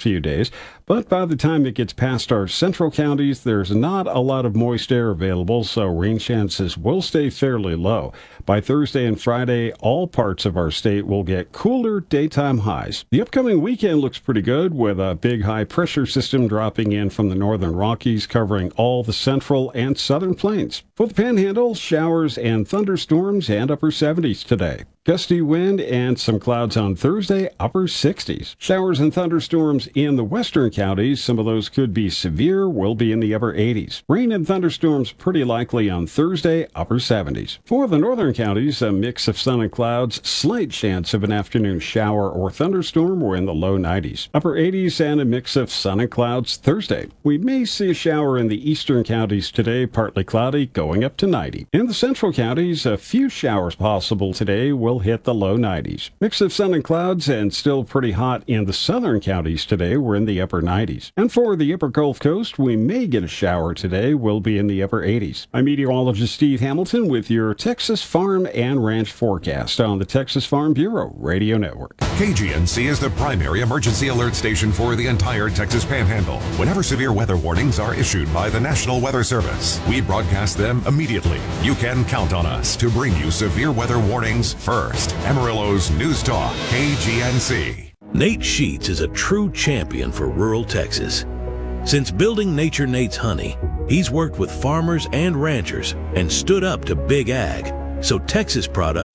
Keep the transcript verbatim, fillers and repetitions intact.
few days, but by the time it gets past our central counties, there's not a lot of moist air available, so rain chances will stay fairly low. By Thursday and Friday, all parts of our state will get cooler daytime highs. The upcoming weekend looks pretty good, with a big high-pressure system dropping in from the northern Rockies, covering all the central and southern plains. For the Panhandle, showers and thunderstorms and upper seventies today. Gusty wind and some clouds on Thursday, upper sixties. Showers and thunderstorms in the western counties. Some of those could be severe, will be in the upper eighties. Rain and thunderstorms pretty likely on Thursday, upper seventies. For the northern counties, a mix of sun and clouds, slight chance of an afternoon shower or thunderstorm. We're in the low nineties. Upper eighties and a mix of sun and clouds Thursday. We may see a shower in the eastern counties today, partly cloudy, going up to ninety. In the central counties, a few showers possible today, will hit the low nineties. Mix of sun and clouds and still pretty hot in the southern counties today. We're in the upper nineties. And for the upper Gulf Coast, we may get a shower today. We'll be in the upper eighties. I'm meteorologist Steve Hamilton with your Texas Farm and Ranch forecast on the Texas Farm Bureau Radio Network. K G N C is the primary emergency alert station for the entire Texas Panhandle. Whenever severe weather warnings are issued by the National Weather Service, we broadcast them immediately. You can count on us to bring you severe weather warnings first. Amarillo's News Talk, K G N C. Nate Sheets is a true champion for rural Texas. Since building Nature Nate's Honey, he's worked with farmers and ranchers and stood up to Big Ag, so Texas products